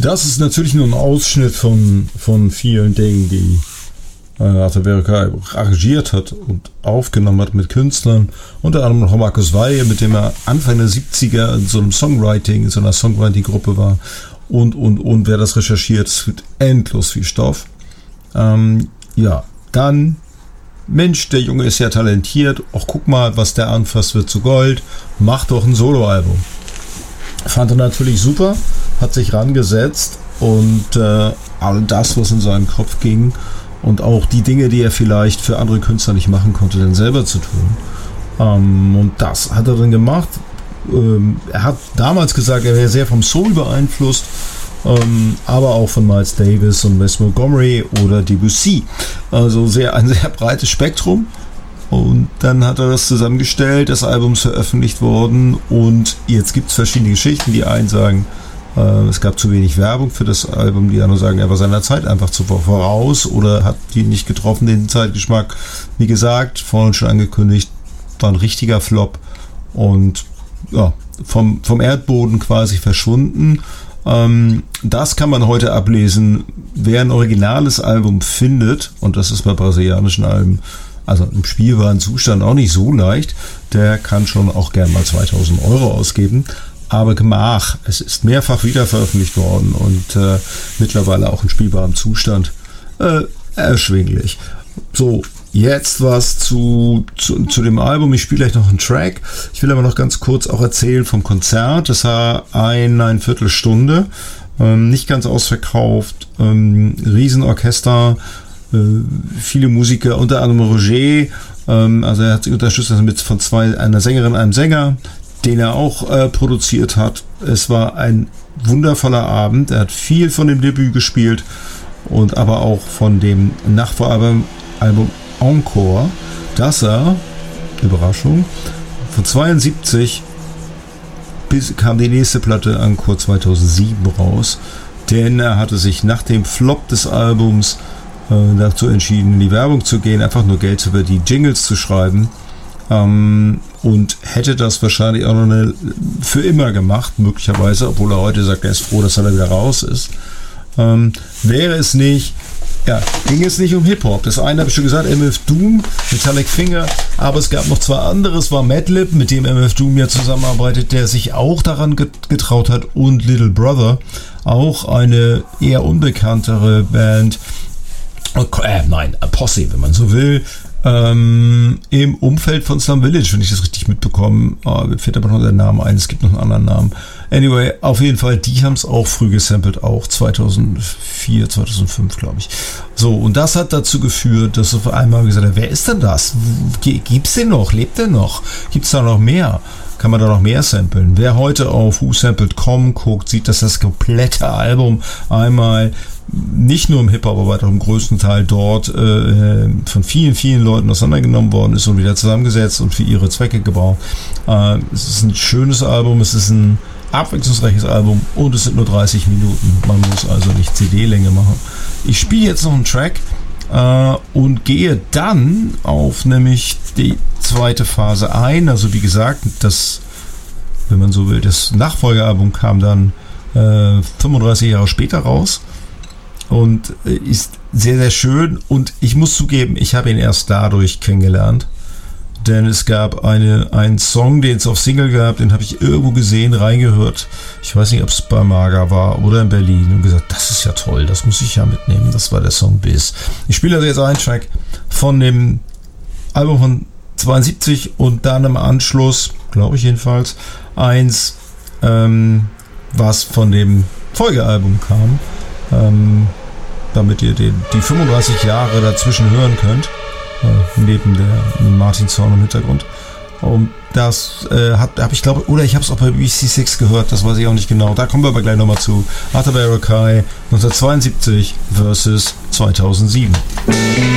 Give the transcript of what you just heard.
Das ist natürlich nur ein Ausschnitt von vielen Dingen, die Arthur Verocai arrangiert hat und aufgenommen hat mit Künstlern. Unter anderem noch Markus Weihe, mit dem er Anfang der 70er in so einer Songwriting-Gruppe war. Und wer das recherchiert, es wird endlos viel Stoff. Dann, Mensch, der Junge ist ja talentiert. Auch guck mal, was der anfasst, wird zu Gold. Macht doch ein Soloalbum. Fand er natürlich super, hat sich rangesetzt und all das, was in seinem Kopf ging und auch die Dinge, die er vielleicht für andere Künstler nicht machen konnte, dann selber zu tun. Und das hat er dann gemacht. Er hat damals gesagt, er wäre sehr vom Soul beeinflusst, aber auch von Miles Davis und Wes Montgomery oder Debussy. Also ein sehr breites Spektrum. Und dann hat er das zusammengestellt, das Album ist veröffentlicht worden und jetzt gibt es verschiedene Geschichten. Die einen sagen, es gab zu wenig Werbung für das Album, die anderen sagen, er war seiner Zeit einfach zu voraus oder hat die nicht getroffen, den Zeitgeschmack. Wie gesagt, vorhin schon angekündigt, war ein richtiger Flop und ja, vom Erdboden quasi verschwunden. Das kann man heute ablesen. Wer ein originales Album findet, und das ist bei brasilianischen Alben, also im spielbaren Zustand auch nicht so leicht, der kann schon auch gern mal 2.000 € ausgeben. Aber Gemach, es ist mehrfach wieder veröffentlicht worden und mittlerweile auch in spielbarem Zustand erschwinglich. So, jetzt was zu dem Album. Ich spiele gleich noch einen Track. Ich will aber noch ganz kurz auch erzählen vom Konzert. Das war eine Viertelstunde, nicht ganz ausverkauft, Riesenorchester, viele Musiker, unter anderem Roger, also er hat sich unterstützt von einer Sängerin, einem Sänger, den er auch produziert hat. Es war ein wundervoller Abend. Er hat viel von dem Debüt gespielt und aber auch von dem Nachvoralbum Encore, das er, Überraschung, von 72 bis kam die nächste Platte Encore 2007 raus, denn er hatte sich nach dem Flop des Albums dazu entschieden, in die Werbung zu gehen, einfach nur Geld über die Jingles zu schreiben, und hätte das wahrscheinlich auch noch für immer gemacht, möglicherweise, obwohl er heute sagt, er ist froh, dass er da wieder raus ist. Wäre es nicht, ging es nicht um Hip-Hop. Das eine habe ich schon gesagt, MF Doom, Metallic Finger, aber es gab noch zwei andere. Es war Madlib, mit dem MF Doom ja zusammenarbeitet, der sich auch daran getraut hat, und Little Brother, auch eine eher unbekanntere Band, Posse, wenn man so will, im Umfeld von Slum Village, wenn ich das richtig mitbekommen. Mir fällt aber noch der Name ein, es gibt noch einen anderen Namen. Anyway, auf jeden Fall, die haben es auch früh gesampelt, auch 2004, 2005, glaube ich. So, und das hat dazu geführt, dass auf einmal gesagt hat, wer ist denn das? Gibt's den noch? Lebt der noch? Gibt's da noch mehr? Kann man da noch mehr samplen? Wer heute auf whosampled.com guckt, sieht, dass das komplette Album einmal nicht nur im Hip-Hop, aber auch im größten Teil dort von vielen, vielen Leuten auseinandergenommen worden ist und wieder zusammengesetzt und für ihre Zwecke gebaut. Es ist ein schönes Album, es ist ein abwechslungsreiches Album und es sind nur 30 Minuten. Man muss also nicht CD-Länge machen. Ich spiele jetzt noch einen Track und gehe dann auf nämlich die zweite Phase ein. Also wie gesagt, das, wenn man so will, das Nachfolgealbum kam dann 35 Jahre später raus. Und ist sehr, sehr schön. Und ich muss zugeben, ich habe ihn erst dadurch kennengelernt. Denn es gab einen Song, den es auf Single gab, den habe ich irgendwo gesehen, reingehört. Ich weiß nicht, ob es bei Maga war oder in Berlin. Und gesagt, das ist ja toll, das muss ich ja mitnehmen. Das war der Song Biz. Ich spiele also jetzt einen Track von dem Album von 72 und dann im Anschluss, glaube ich jedenfalls, eins, was von dem Folgealbum kam. Damit ihr die 35 Jahre dazwischen hören könnt, neben der Martin-Song im Hintergrund. Und das habe ich, glaube, oder ich habe es auch bei BBC6 gehört, das weiß ich auch nicht genau. Da kommen wir aber gleich nochmal zu. Arthur Verocai 1972 versus 2007.